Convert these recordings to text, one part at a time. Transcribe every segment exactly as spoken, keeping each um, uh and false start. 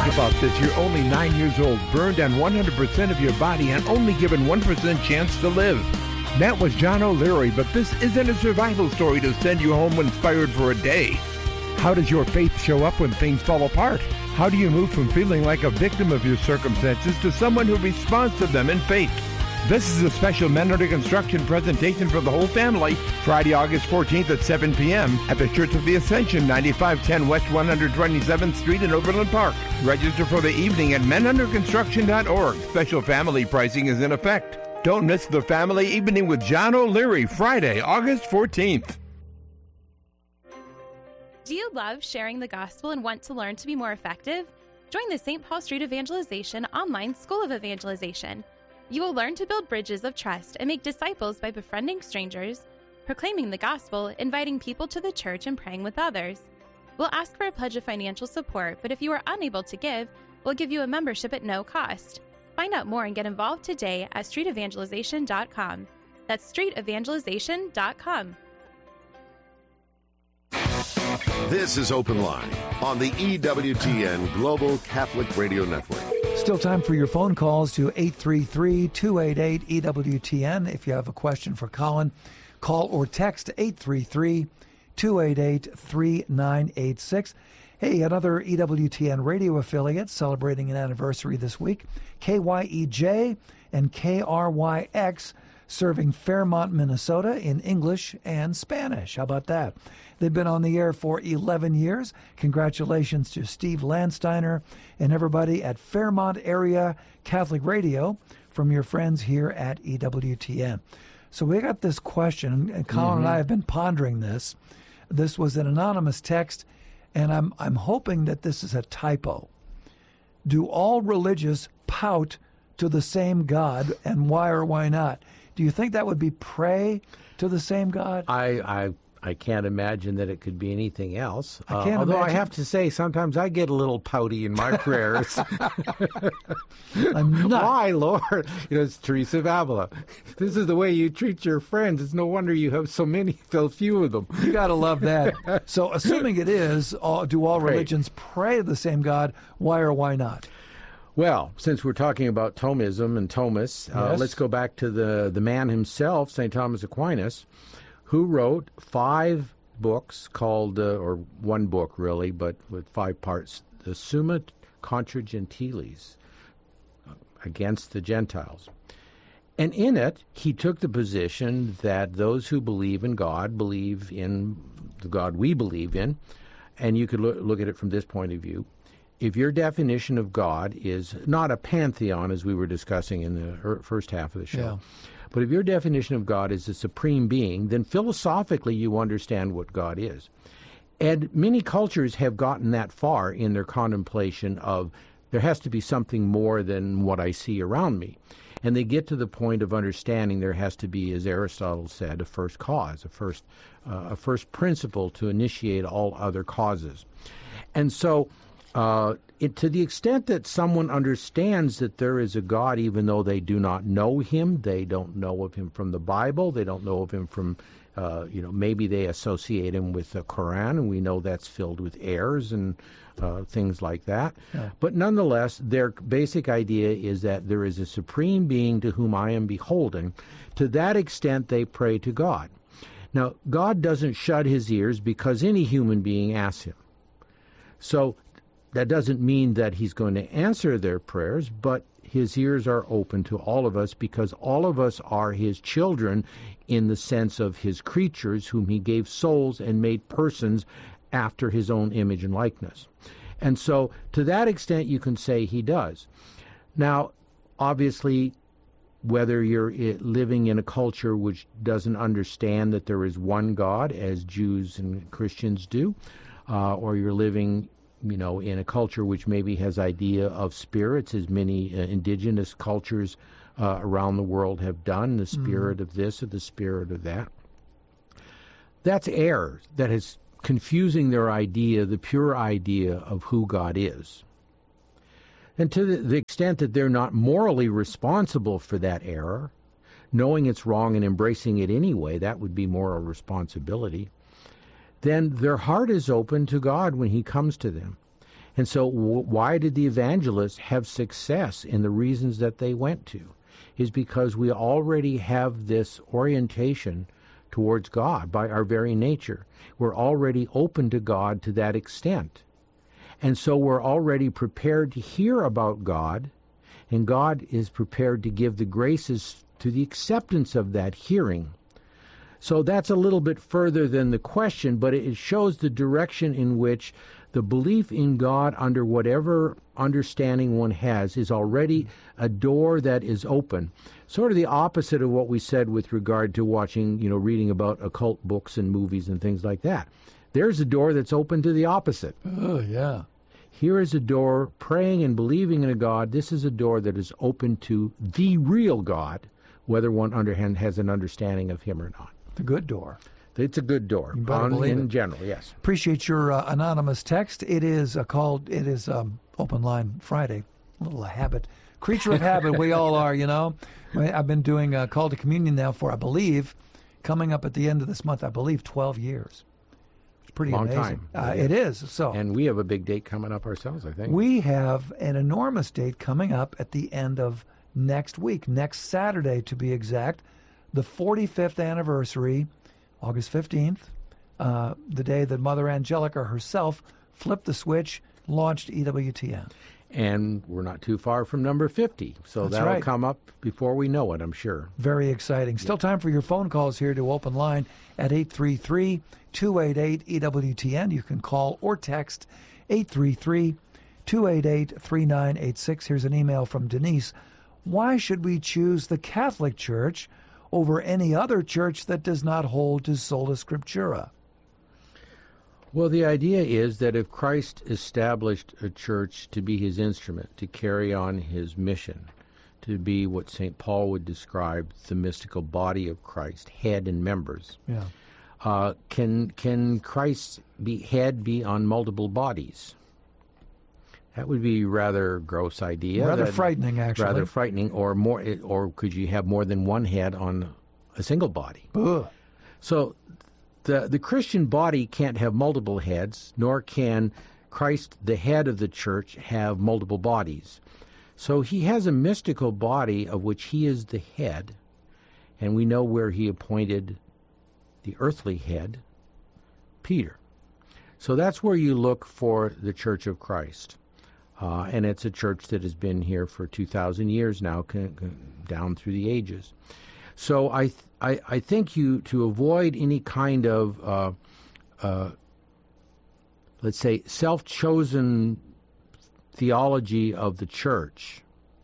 Think about this. You're only nine years old, burned on one hundred percent of your body, and only given one percent chance to live. That was John O'Leary, but this isn't a survival story to send you home inspired for a day. How does your faith show up when things fall apart? How do you move from feeling like a victim of your circumstances to someone who responds to them in faith? This is a special Men Under Construction presentation for the whole family, Friday, August fourteenth at seven p.m. at the Church of the Ascension, ninety-five ten West one hundred twenty-seventh Street in Overland Park. Register for the evening at men under construction dot org. Special family pricing is in effect. Don't miss the family evening with John O'Leary, Friday, August fourteenth. Do you love sharing the gospel and want to learn to be more effective? Join the Saint Paul Street Evangelization Online School of Evangelization. You will learn to build bridges of trust and make disciples by befriending strangers, proclaiming the gospel, inviting people to the church, and praying with others. We'll ask for a pledge of financial support, but if you are unable to give, we'll give you a membership at no cost. Find out more and get involved today at street evangelization dot com. That's street evangelization dot com. This is Open Line on the E W T N Global Catholic Radio Network. Still time for your phone calls to eight three three, two eight eight, E W T N. If you have a question for Colin, call or text eight three three, two eight eight, three nine eight six. Hey, another E W T N radio affiliate celebrating an anniversary this week, K Y E J and K R Y X, serving Fairmont, Minnesota in English and Spanish. How about that? They've been on the air for eleven years. Congratulations to Steve Landsteiner and everybody at Fairmont Area Catholic Radio from your friends here at E W T N. So we got this question, and Colin mm-hmm. and I have been pondering this. This was an anonymous text, and I'm I'm hoping that this is a typo. Do all religious pout to the same God, and why or why not? Do you think that would be pray to the same God? I I, I can't imagine that it could be anything else. I can't uh, although imagine. I have to say, sometimes I get a little pouty in my prayers. I'm not. Why, Lord? You know, it's Teresa of Avila. This is the way you treat your friends. It's no wonder you have so many, so few of them. You got to love that. So assuming it is, all, do all Pray. religions pray to the same God? Why or why not? Well, since we're talking about Thomism and Thomas, uh, Yes. let's go back to the, the man himself, Saint Thomas Aquinas, who wrote five books called, uh, or one book really, but with five parts, the Summa Contra Gentiles, against the Gentiles. And in it, he took the position that those who believe in God believe in the God we believe in, and you could look, look at it from this point of view. If your definition of God is not a pantheon, as we were discussing in the first half of the show, Yeah. but if your definition of God is a supreme being, then philosophically you understand what God is. And many cultures have gotten that far in their contemplation of there has to be something more than what I see around me. And they get to the point of understanding there has to be, as Aristotle said, a first cause, a first, uh, a first principle to initiate all other causes. And so Uh, it, to the extent that someone understands that there is a God, even though they do not know him, they don't know of him from the Bible, they don't know of him from, uh, you know, maybe they associate him with the Quran, and we know that's filled with errors and uh, things like that. Yeah. But nonetheless, their basic idea is that there is a supreme being to whom I am beholden. To that extent, they pray to God. Now, God doesn't shut his ears because any human being asks him. So that doesn't mean that he's going to answer their prayers, but his ears are open to all of us because all of us are his children in the sense of his creatures whom he gave souls and made persons after his own image and likeness. And so to that extent you can say he does. Now, obviously, whether you're living in a culture which doesn't understand that there is one God, as Jews and Christians do, uh, or you're living you know, in a culture which maybe has idea of spirits, as many uh, indigenous cultures uh, around the world have done, the spirit mm. of this or the spirit of that. That's error. That is confusing their idea, the pure idea of who God is. And to the, the extent that they're not morally responsible for that error, knowing it's wrong and embracing it anyway, that would be moral responsibility, then their heart is open to God when he comes to them. And so w- why did the evangelists have success in the reasons that they went to? Is because we already have this orientation towards God by our very nature. We're already open to God to that extent. And so we're already prepared to hear about God, and God is prepared to give the graces to the acceptance of that hearing. So that's a little bit further than the question, but it shows the direction in which the belief in God, under whatever understanding one has, is already a door that is open. Sort of the opposite of what we said with regard to watching, you know, reading about occult books and movies and things like that. There's a door that's open to the opposite. Oh, yeah. Here is a door, praying and believing in a God. This is a door that is open to the real God, whether one underhand has an understanding of him or not. The good door. It's a good door, You better on, believe in it. general, yes. Appreciate your uh, anonymous text. It is uh, called, it is um, Open Line Friday. A little habit. Creature of habit, we all are, you know. I've been doing a call to communion now for, I believe, coming up at the end of this month, I believe, twelve years. It's pretty Long amazing. time. Uh, Yeah. It is. So And we have a big date coming up ourselves, I think. we have an enormous date coming up at the end of next week, next Saturday to be exact, the forty-fifth anniversary, August fifteenth, uh, the day that Mother Angelica herself flipped the switch, launched E W T N. And we're not too far from number fifty, so That's that'll right. come up before we know it, I'm sure. Very exciting. Still time for your phone calls here to Open Line at eight three three, two eight eight, E W T N. You can call or text eight three three, two eight eight, three nine eight six. Here's an email from Denise. Why should we choose the Catholic Church over any other church that does not hold to sola scriptura? Well, the idea is that if Christ established a church to be his instrument, to carry on his mission, to be what Saint Paul would describe the mystical body of Christ, head and members, Yeah. uh, can can Christ's be, head be on multiple bodies? That would be a rather gross idea. Rather That- frightening, actually. Rather frightening, or more, or could you have more than one head on a single body? Ugh. So the the Christian body can't have multiple heads, nor can Christ, the head of the church, have multiple bodies. So he has a mystical body of which he is the head, and we know where he appointed the earthly head, Peter. So that's where you look for the Church of Christ. Uh, and it's a church that has been here for two thousand years now, c- c- down through the ages. So I, th- I, I think you, to avoid any kind of, uh, uh, let's say, self-chosen theology of the church,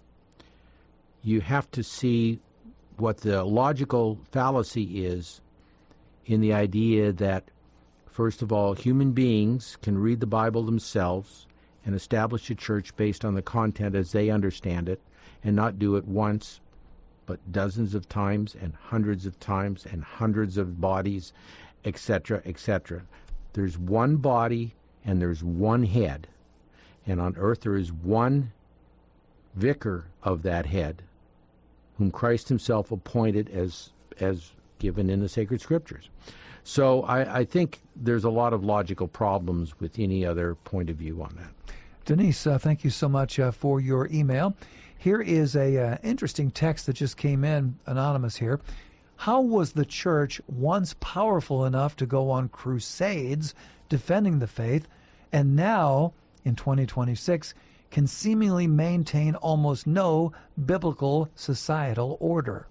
you have to see what the logical fallacy is in the idea that, first of all, human beings can read the Bible themselves and establish a church based on the content as they understand it, and not do it once, but dozens of times and hundreds of times and hundreds of bodies, et cetera, et cetera. There's one body and there's one head. And on earth there is one vicar of that head, whom Christ himself appointed as as given in the sacred scriptures. So I, I think there's a lot of logical problems with any other point of view on that. Denise, uh, thank you so much uh, for your email. Here is a uh, interesting text that just came in, anonymous here. How was the church once powerful enough to go on crusades defending the faith, and now, in twenty twenty-six, can seemingly maintain almost no biblical societal order?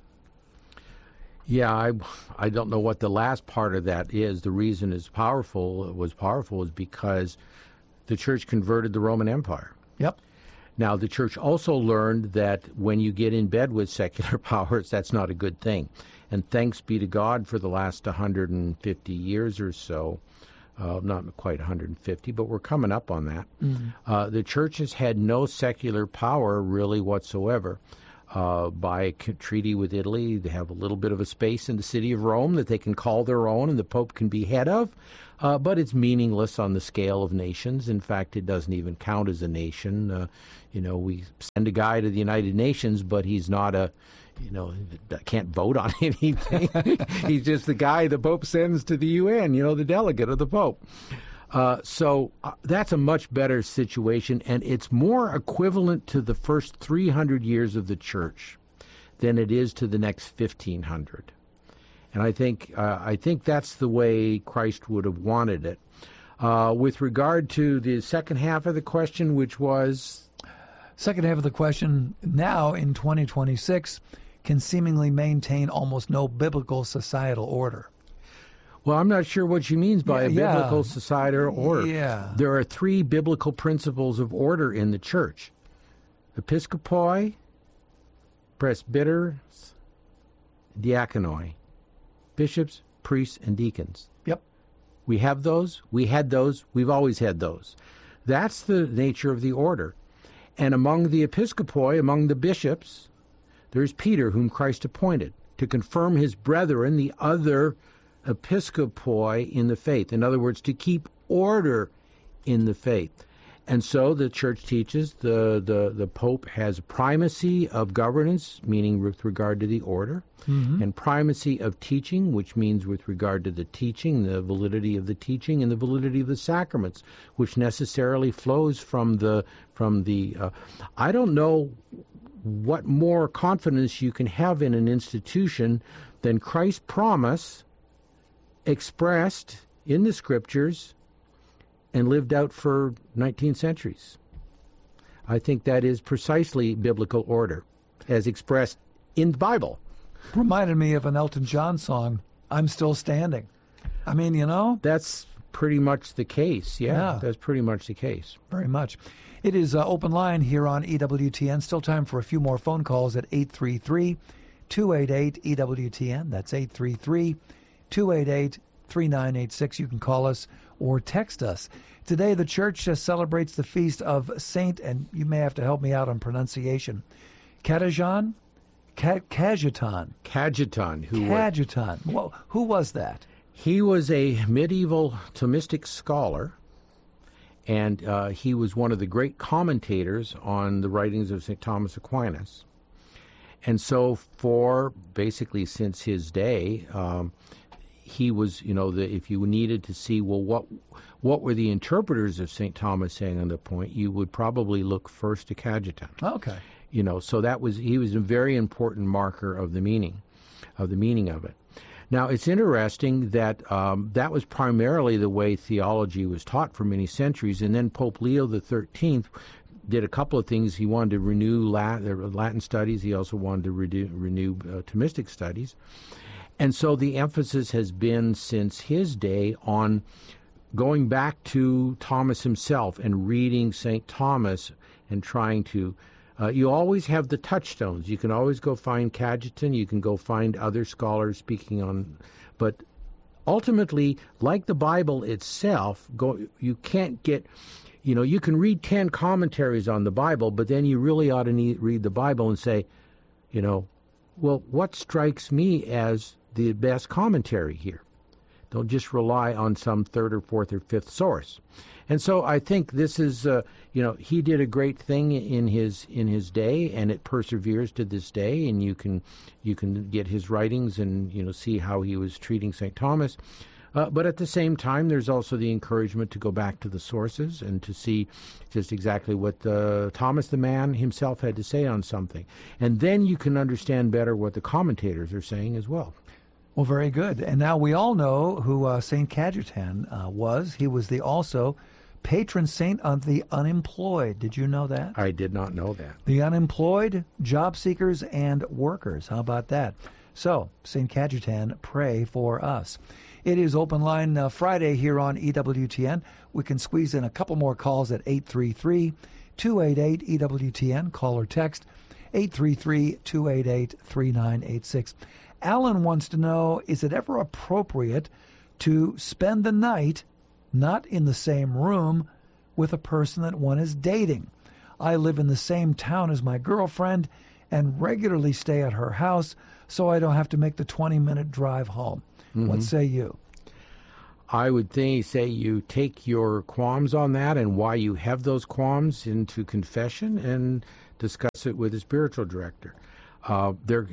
Yeah, I, I don't know what the last part of that is. The reason is powerful was powerful is because the church converted the Roman Empire. Yep. Now, the church also learned that when you get in bed with secular powers, that's not a good thing. And thanks be to God for the last one hundred fifty years or so, uh, not quite one hundred fifty, but we're coming up on that. Mm-hmm. Uh, the church has had no secular power really whatsoever. Uh, by a treaty with Italy, they have a little bit of a space in the city of Rome that they can call their own and the Pope can be head of, uh, but it's meaningless on the scale of nations. In fact, it doesn't even count as a nation. Uh, you know, we send a guy to the United Nations, but he's not a, you know, can't vote on anything. He's just the guy the Pope sends to the U N, you know, the delegate of the Pope. Uh, so uh, that's a much better situation, and it's more equivalent to the first three hundred years of the church than it is to the next fifteen hundred. And I think uh, I think that's the way Christ would have wanted it. Uh, with regard to the second half of the question, which was... Second half of the question, now in twenty twenty-six, can seemingly maintain almost no biblical societal order. Well, I'm not sure what she means by Yeah, a yeah. biblical societal order. Yeah. There are three biblical principles of order in the church. Episcopoi, presbyters, diaconoi. Bishops, priests, and deacons. Yep. We have those. We had those. We've always had those. That's the nature of the order. And among the episcopoi, among the bishops, there's Peter, whom Christ appointed, to confirm his brethren, the other episcopoi, in the faith. In other words, to keep order in the faith. And so the church teaches the, the, the Pope has primacy of governance, meaning with regard to the order, mm-hmm. and primacy of teaching, which means with regard to the teaching, the validity of the teaching, and the validity of the sacraments, which necessarily flows from the from the. Uh, I don't know what more confidence you can have in an institution than Christ's promise expressed in the Scriptures and lived out for nineteen centuries. I think that is precisely biblical order, as expressed in the Bible. Reminded me of an Elton John song, I'm Still Standing. I mean, you know. That's pretty much the case, yeah. Yeah. That's pretty much the case. Very much. It is uh, open line here on E W T N. Still time for a few more phone calls at eight three three, two eight eight, E W T N. That's eight three three, two eight eight, three nine eight six. You can call us or text us. Today, the church just celebrates the feast of Saint, and you may have to help me out on pronunciation, Cajetan? Ca- Cajetan. Cajetan. Who Cajetan. Well, who was that? He was a medieval Thomistic scholar, and uh, he was one of the great commentators on the writings of Saint Thomas Aquinas. And so for basically since his day, um, he was, you know, the, if you needed to see, well, what what were the interpreters of Saint Thomas saying on the point, you would probably look first to Cajetan. Okay. You know, so that was, he was a very important marker of the meaning, of the meaning of it. Now, it's interesting that um, that was primarily the way theology was taught for many centuries, and then Pope Leo the thirteenth did a couple of things. He wanted to renew Latin, Latin studies. He also wanted to renew, renew uh, Thomistic studies. And so the emphasis has been since his day on going back to Thomas himself and reading Saint Thomas and trying to, uh, you always have the touchstones. You can always go find Cajetan, you can go find other scholars speaking on, but ultimately, like the Bible itself, go, you can't get, you know, you can read ten commentaries on the Bible, but then you really ought to need, read the Bible and say, you know, well, what strikes me as the best commentary here? Don't just rely on some third or fourth or fifth source. And so I think this is, uh, you know, he did a great thing in his in his day, and it perseveres to this day. And you can you can get his writings and, you know, see how he was treating Saint Thomas. Uh, but at the same time, there's also the encouragement to go back to the sources and to see just exactly what uh, Thomas the man himself had to say on something. And then you can understand better what the commentators are saying as well. Well, very good. And now we all know who uh, Saint Cajetan uh, was. He was the also patron saint of the unemployed. Did you know that? I did not know that. The unemployed, job seekers, and workers. How about that? So, Saint Cajetan, pray for us. It is Open Line uh, Friday here on E W T N. We can squeeze in a couple more calls at eight three three, two eight eight, E W T N. Call or text eight three three, two eight eight, three nine eight six. Alan wants to know, is it ever appropriate to spend the night not in the same room with a person that one is dating? I live in the same town as my girlfriend and regularly stay at her house, so I don't have to make the twenty-minute drive home. Mm-hmm. What say you? I would think, say you take your qualms on that and why you have those qualms into confession and discuss it with a spiritual director. Uh, there,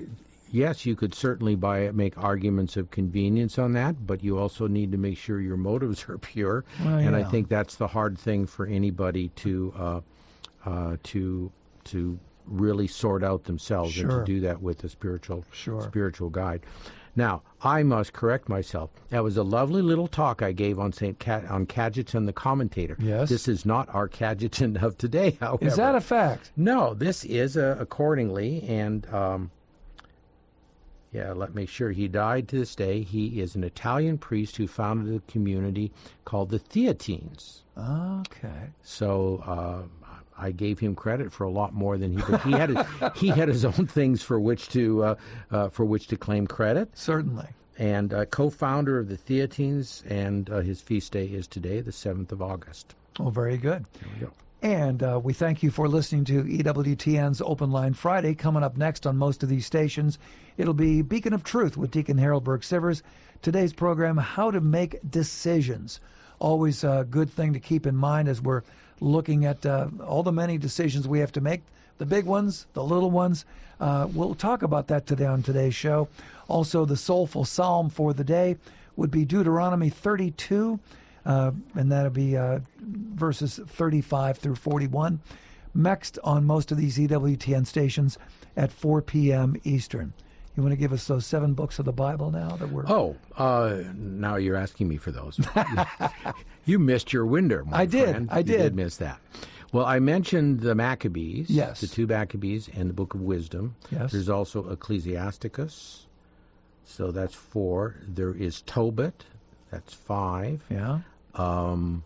yes, you could certainly buy make arguments of convenience on that, but you also need to make sure your motives are pure. Well, and yeah. I think that's the hard thing for anybody to uh, uh, to to really sort out themselves, Sure. and to do that with a spiritual Sure. spiritual guide. Now, I must correct myself. That was a lovely little talk I gave on Saint Ca- on Cajetan the Commentator. Yes. This is not our Cajetan of today, however. Is that a fact? No, this is uh, accordingly, and um, yeah, let me make sure. He died to this day. He is an Italian priest who founded a community called the Theatines. Okay. So uh, I gave him credit for a lot more than he did. He had his, he had his own things for which to uh, uh, for which to claim credit. Certainly. And uh, co-founder of the Theatines, and uh, his feast day is today, the seventh of August. Oh, very good. There we go. And uh, we thank you for listening to E W T N's Open Line Friday. Coming up next on most of these stations, it'll be Beacon of Truth with Deacon Harold Burke-Sivers. Today's program, How to Make Decisions. Always a good thing to keep in mind as we're looking at uh, all the many decisions we have to make, the big ones, the little ones. Uh, we'll talk about that today on today's show. Also, the soulful psalm for the day would be Deuteronomy thirty-two. Uh, and that'll be uh, verses thirty-five through forty-one. Next on most of these E W T N stations at four p.m. Eastern. You want to give us those seven books of the Bible now that we're... Oh, uh, now you're asking me for those. You missed your window, my I did, friend. I You did. did miss that. Well, I mentioned the Maccabees, Yes. the two Maccabees, and the Book of Wisdom. Yes. There's also Ecclesiasticus, so that's four. There is Tobit, that's five. Yeah. Um,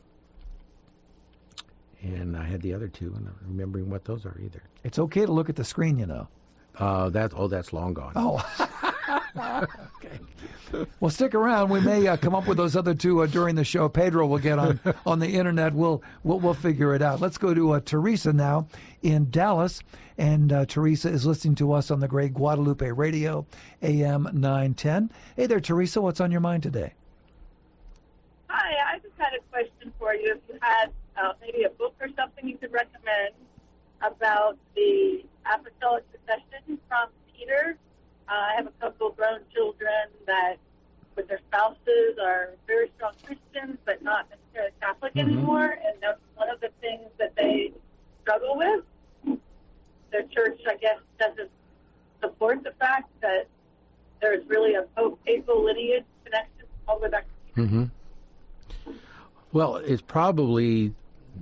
and I had the other two, and I'm not remembering what those are either. It's okay to look at the screen, you know. Uh, that oh, that's long gone. Oh. Okay. Well, stick around. We may uh, come up with those other two uh, during the show. Pedro will get on on the internet. We'll we'll, we'll figure it out. Let's go to uh, Teresa now in Dallas, and uh, Teresa is listening to us on the great Guadalupe Radio, A M nine ten. Hey there, Teresa. What's on your mind today? Hi, I just had a question for you. If you had uh, maybe a book or something you could recommend about the apostolic succession from Peter. Uh, I have a couple of grown children that, with their spouses, are very strong Christians, but not necessarily Catholic Mm-hmm. anymore. And that's one of the things that they struggle with. Their church, I guess, doesn't support the fact that there's really a Pope-Papal lineage connection all the way back to Peter. Mm-hmm. Well, it's probably,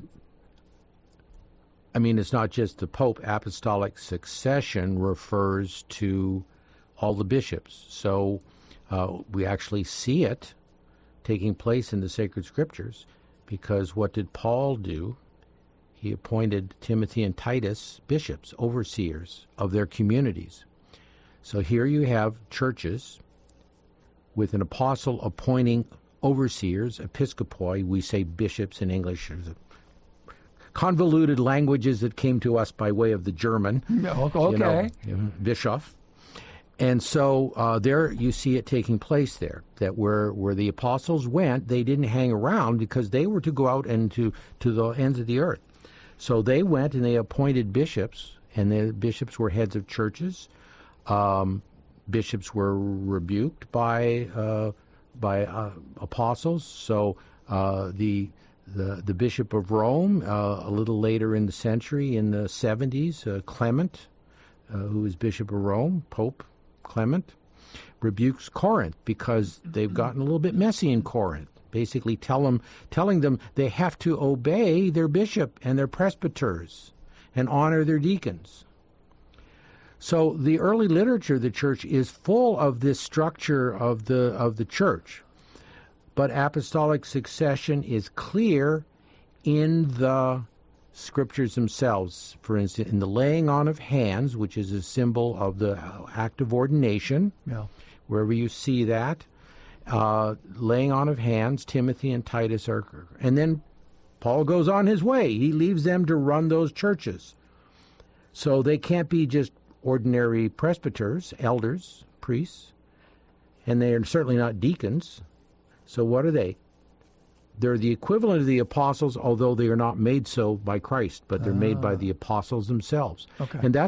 I mean, it's not just the Pope. Apostolic succession refers to all the bishops. So uh, we actually see it taking place in the sacred scriptures, because what did Paul do? He appointed Timothy and Titus bishops, overseers of their communities. So here you have churches with an apostle appointing overseers, episcopoi, we say bishops in English. There's a convoluted languages that came to us by way of the German. Okay. You know, you know, Bischof. And so uh, there you see it taking place there, that where, where the apostles went, they didn't hang around because they were to go out and to, to the ends of the earth. So they went and they appointed bishops, and the bishops were heads of churches. Um, bishops were rebuked by uh, by uh, apostles. So uh, the the the Bishop of Rome, uh, a little later in the century, in the seventies, uh, Clement, uh, who was Bishop of Rome, Pope Clement, rebukes Corinth because they've gotten a little bit messy in Corinth. Basically, tell them, telling them they have to obey their bishop and their presbyters and honor their deacons. So the early literature of the church is full of this structure of the of the church. But apostolic succession is clear in the scriptures themselves. For instance, in the laying on of hands, which is a symbol of the act of ordination, Yeah. wherever you see that, uh, laying on of hands, Timothy and Titus are, and then Paul goes on his way. He leaves them to run those churches. So they can't be just ordinary presbyters, elders, priests, and they are certainly not deacons. So what are they? They're the equivalent of the apostles, although they are not made so by Christ, but they're made by the apostles themselves. Okay. And that's